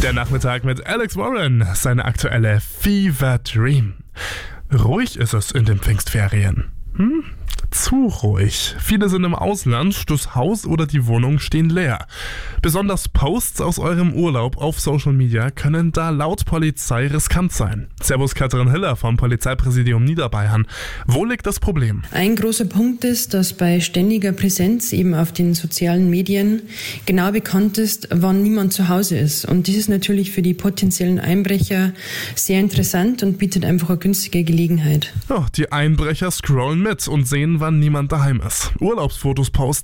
Der Nachmittag mit Alex Warren, seine aktuelle Fever Dream. Ruhig ist es in den Pfingstferien. Zu ruhig. Viele sind im Ausland, das Haus oder die Wohnung stehen leer. Besonders Posts aus eurem Urlaub auf Social Media können da laut Polizei riskant sein. Servus Katrin Hiller vom Polizeipräsidium Niederbayern. Wo liegt das Problem? Ein großer Punkt ist, dass bei ständiger Präsenz eben auf den sozialen Medien genau bekannt ist, wann niemand zu Hause ist. Und das ist natürlich für die potenziellen Einbrecher sehr interessant und bietet einfach eine günstige Gelegenheit. Ja, die Einbrecher scrollen mit und sehen, wann niemand daheim ist. Urlaubsfotos posten